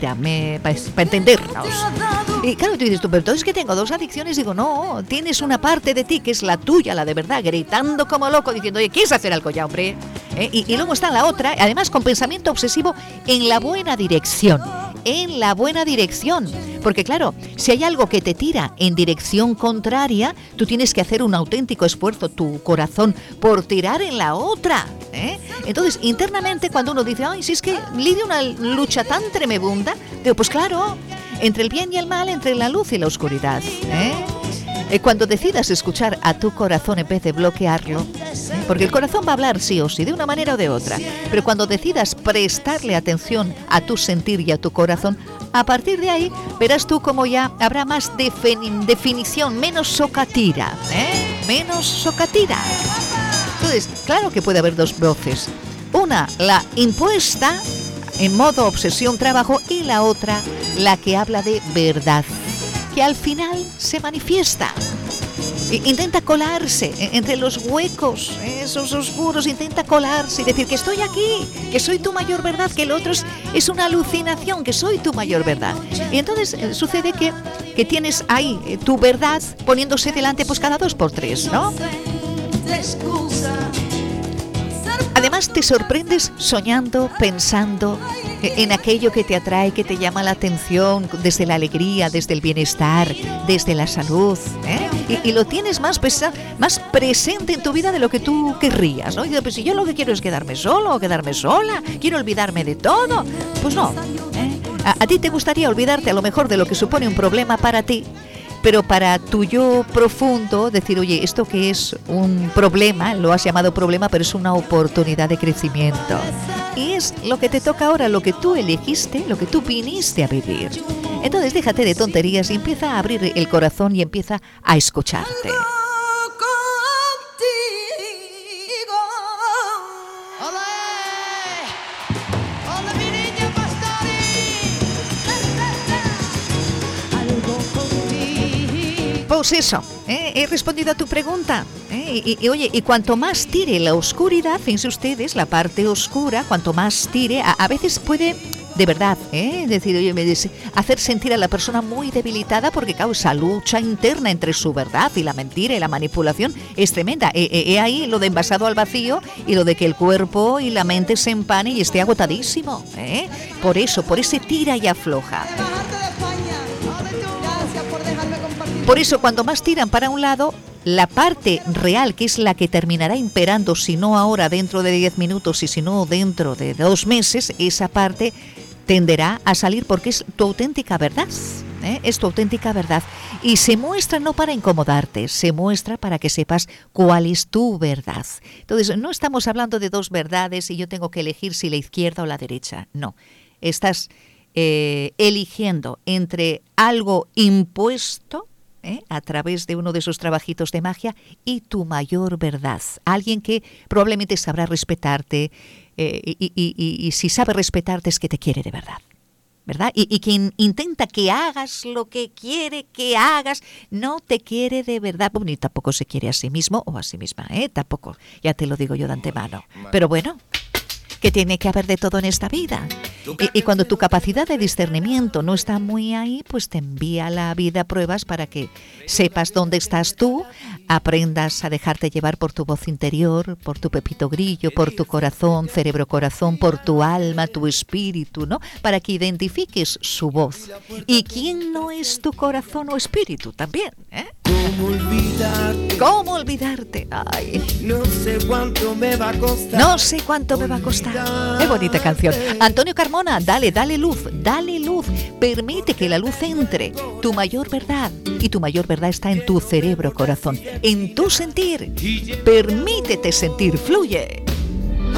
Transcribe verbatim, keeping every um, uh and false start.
mentira, para pa entendernos. Y claro, tú dices, tú, pero entonces que tengo dos adicciones. Digo, no, tienes una parte de ti que es la tuya, la de verdad, gritando como loco, diciendo, oye, ¿quieres hacer algo ya, hombre? ¿Eh? Y, y luego está la otra, además con pensamiento obsesivo en la buena dirección. En la buena dirección. Porque claro, si hay algo que te tira en dirección contraria, tú tienes que hacer un auténtico esfuerzo, tu corazón, por tirar en la otra. ¿eh? Entonces, internamente, cuando uno dice, ay, si es que lidia una lucha tan tremenda, digo, pues claro, entre el bien y el mal, entre la luz y la oscuridad. ¿eh? Eh, cuando decidas escuchar a tu corazón en vez de bloquearlo, ¿eh? porque el corazón va a hablar sí o sí, de una manera o de otra, pero cuando decidas prestarle atención a tu sentir y a tu corazón, a partir de ahí verás tú cómo ya habrá más defin- definición, menos socatira, ¿eh? menos socatira. Entonces, claro que puede haber dos voces, una, la impuesta en modo obsesión trabajo, y la otra, la que habla de verdad, que al final se manifiesta. Intenta colarse entre los huecos, esos oscuros, intenta colarse y decir que estoy aquí, que soy tu mayor verdad, que el otro es, es una alucinación, que soy tu mayor verdad. Y entonces eh, sucede que, que tienes ahí eh, tu verdad poniéndose delante pues cada dos por tres, ¿no? Además te sorprendes soñando, pensando en aquello que te atrae, que te llama la atención, desde la alegría, desde el bienestar, desde la salud, ¿eh? y, y lo tienes más, pesa, más presente en tu vida de lo que tú querrías, ¿no? Y dices, pues si yo lo que quiero es quedarme solo o quedarme sola, quiero olvidarme de todo, pues no. ¿eh? A, a ti te gustaría olvidarte a lo mejor de lo que supone un problema para ti, pero para tu yo profundo, decir, oye, esto que es un problema, lo has llamado problema, pero es una oportunidad de crecimiento. Y es lo que te toca ahora, lo que tú elegiste, lo que tú viniste a vivir. Entonces déjate de tonterías y empieza a abrir el corazón y empieza a escucharte. Pues eso, ¿eh? he respondido a tu pregunta. ¿eh? Y, y, y oye, y cuanto más tire la oscuridad, fíjense ustedes, la parte oscura, cuanto más tire, a, a veces puede, de verdad, ¿eh? decir, oye, me dice, hacer sentir a la persona muy debilitada, porque claro, esa lucha interna entre su verdad y la mentira y la manipulación es tremenda. He, he, he ahí lo de envasado al vacío y lo de que el cuerpo y la mente se empane y esté agotadísimo. ¿eh? Por eso, por ese tira y afloja. Por eso, cuando más tiran para un lado, la parte real, que es la que terminará imperando, si no ahora, dentro de diez minutos, y si no dentro de dos meses, esa parte tenderá a salir porque es tu auténtica verdad. ¿eh? Es tu auténtica verdad. Y se muestra no para incomodarte, se muestra para que sepas cuál es tu verdad. Entonces, no estamos hablando de dos verdades y yo tengo que elegir si la izquierda o la derecha. No. Estás eh, eligiendo entre algo impuesto, ¿Eh? a través de uno de esos trabajitos de magia, y tu mayor verdad. Alguien que probablemente sabrá respetarte, eh, y, y, y, y si sabe respetarte es que te quiere de verdad, ¿verdad? Y, y quien intenta que hagas lo que quiere que hagas, no te quiere de verdad, pues, ni tampoco se quiere a sí mismo o a sí misma, ¿eh? Tampoco, ya te lo digo yo de antemano. Pero bueno, que tiene que haber de todo en esta vida. Y, y cuando tu capacidad de discernimiento no está muy ahí, pues te envía la vida pruebas para que sepas dónde estás tú, aprendas a dejarte llevar por tu voz interior, por tu pepito grillo, por tu corazón, cerebro-corazón, por tu alma, tu espíritu, ¿no? Para que identifiques su voz. ¿Y quién no es tu corazón o espíritu también? ¿eh? ¿Cómo olvidarte? ¿Cómo olvidarte? Ay. No sé cuánto me va a costar. No sé cuánto me va a costar. Qué bonita canción. Antonio Carmona, dale, dale luz, dale luz. Permite que la luz entre. Tu mayor verdad. Y tu mayor verdad está en tu cerebro, corazón, en tu sentir. Permítete sentir, fluye.